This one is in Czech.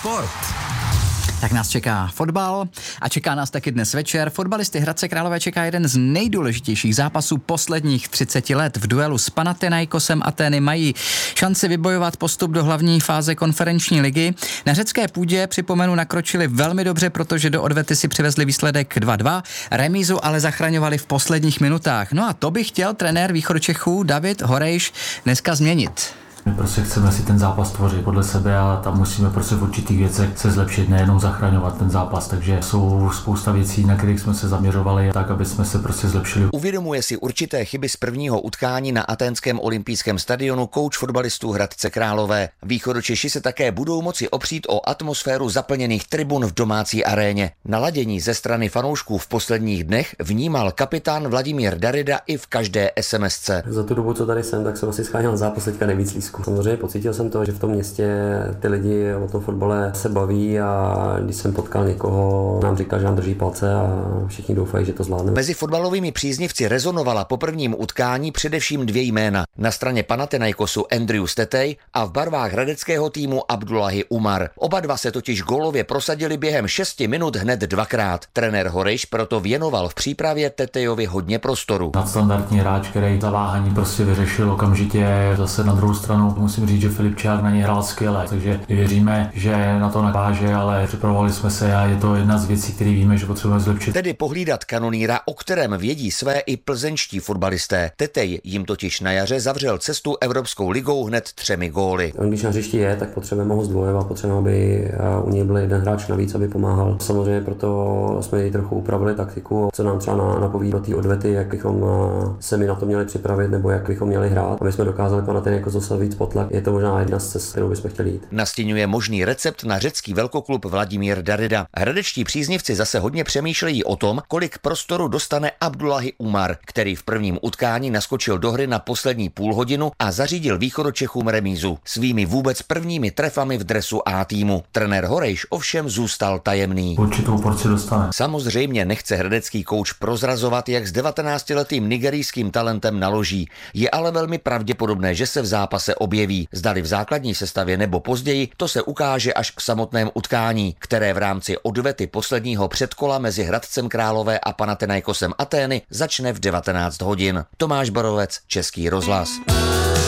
sport. Tak nás čeká fotbal a čeká nás taky dnes večer. Fotbalisty Hradce Králové čeká jeden z nejdůležitějších zápasů posledních 30 let. V duelu s Panathinaikosem Atény mají šanci vybojovat postup do hlavní fáze konferenční ligy. Na řecké půdě, připomenu, nakročili velmi dobře, protože do odvety si přivezli výsledek 2-2. Remízu ale zachraňovali v posledních minutách. No a to by chtěl trenér Východočechů David Horejš dneska změnit. My prostě chceme si ten zápas tvořit podle sebe a tam musíme prostě v určitých věcech se zlepšit, nejenom zachraňovat ten zápas, takže jsou spousta věcí, na kterých jsme se zaměřovali tak, aby jsme se prostě zlepšili. Uvědomuje si určité chyby z prvního utkání na athénském olympijském stadionu kouč fotbalistů Hradce Králové. Východočeši se také budou moci opřít o atmosféru zaplněných tribun v domácí aréně. Naladění ze strany fanoušků v posledních dnech vnímal kapitán Vladimír Darida i v každé SMSce. Za tu dobu, co tady jsem, tak jsem asi scháněl zápas teďka nejvíc lístků. Samozřejmě pocítil jsem to, že v tom městě ty lidi o tom fotbale se baví a když jsem potkal někoho, nám říkal, že nám drží palce a všichni doufají, že to zvládneme. Mezi fotbalovými příznivci rezonovala po prvním utkání především dvě jména. Na straně Panathinaikosu Andrew Tetej a v barvách hradeckého týmu Abdullahi Umar. Oba dva se totiž gólově prosadili během 6 minut hned dvakrát. Trenér Horejš proto věnoval v přípravě Tetejovi hodně prostoru. Nadstandardní hráč, který zaváhání prostě vyřešil okamžitě. Zase na druhou stranu musím říct, že Filipčák na něj hrál skvěle, takže věříme, že na to naváže, ale připravovali jsme se a je to jedna z věcí, které víme, že potřebujeme zlepšit. Tedy pohlídat kanonýra, o kterém vědí své i plzeňští fotbalisté. Tetej jim totiž na jaře zavřel cestu Evropskou ligou hned 3 góly. On když na hřišti je, tak potřebujeme ho zdvojovat, potřebujeme, aby u něj byl jeden hráč navíc, aby pomáhal. Samozřejmě proto jsme ji trochu upravili taktiku, co nám třeba napoví do té odvety, jak bychom se mi na to měli připravit nebo jak bychom měli hrát, aby jsme dokázali Panathinaikos dostat víc potlak. Je to možná jedna z cest, kterou bychom chtěli jít. Nastěňuje možný recept na řecký velkoklub Vladimír Darida. Hradečtí příznivci zase hodně přemýšlejí o tom, kolik prostoru dostane Abdullahi Umar, který v prvním utkání naskočil do hry na poslední půlhodinu a zařídil Východočechům remízu svými vůbec prvními trefami v dresu A týmu. Trenér Horejš ovšem zůstal tajemný. Určitou porci dostane. Samozřejmě nechce hradecký kouč prozrazovat, jak s 19letým nigerijským talentem naloží. Je ale velmi pravděpodobné, že se v zápase objeví. Zdali v základní sestavě nebo později, to se ukáže až v samotném utkání, které v rámci odvety posledního předkola mezi Hradcem Králové a Panathinaikosem Atény začne v 19 hodin. Tomáš Borovec, Český rozhlas.